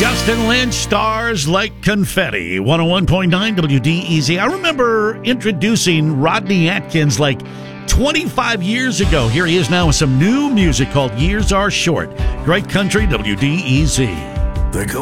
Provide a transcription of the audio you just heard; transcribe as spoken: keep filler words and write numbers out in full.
Justin Lynch, Stars Like Confetti, one oh one point nine W D E Z. I remember introducing Rodney Atkins like twenty-five years ago. Here he is now with some new music called Years Are Short. Great country, W D E Z. The